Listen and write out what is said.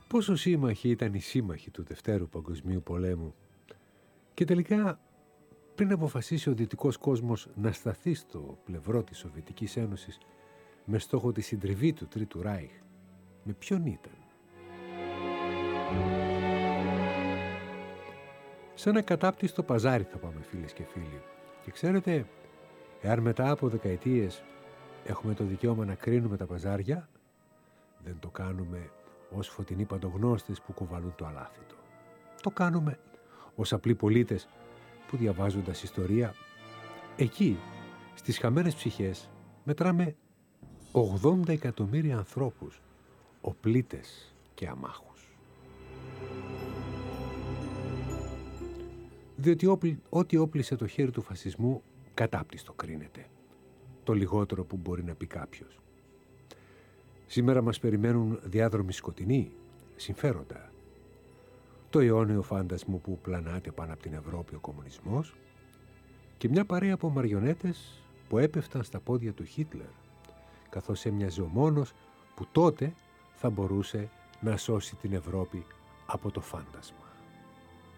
Πόσο σύμμαχοι ήταν οι σύμμαχοι του Δευτέρου Παγκοσμίου Πολέμου και τελικά πριν αποφασίσει ο δυτικός κόσμος να σταθεί στο πλευρό της Σοβιετικής Ένωσης με στόχο τη συντριβή του Τρίτου Ράιχ, με ποιον ήταν? Σε ένα κατάπτυστο παζάρι θα πάμε, φίλες και φίλοι. Και ξέρετε, εάν μετά από δεκαετίες έχουμε το δικαίωμα να κρίνουμε τα παζάρια, δεν το κάνουμε ως φωτεινοί παντογνώστες που κουβαλούν το αλάθητο. Το κάνουμε ως απλοί πολίτες που, διαβάζοντας ιστορία, εκεί, στις χαμένες ψυχές, μετράμε 80 εκατομμύρια ανθρώπους, οπλίτες και αμάχους. Διότι ό,τι όπλισε το χέρι του φασισμού κατάπτυστο κρίνεται. Το λιγότερο που μπορεί να πει κάποιος. Σήμερα μας περιμένουν διάδρομοι σκοτεινοί, συμφέροντα. Το αιώνιο φάντασμο που πλανάται πάνω από την Ευρώπη ο κομμουνισμός και μια παρέα από μαριονέτες που έπεφταν στα πόδια του Χίτλερ, καθώς έμοιαζε ο μόνος που τότε θα μπορούσε να σώσει την Ευρώπη από το φάντασμα.